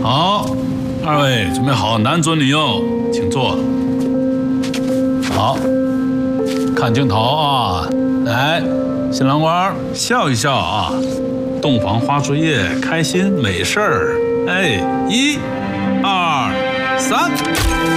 好，二位准备好，男左女右，请坐。好，看镜头啊，来，新郎官笑一笑啊，洞房花烛夜，开心没事儿。哎，1、2、3。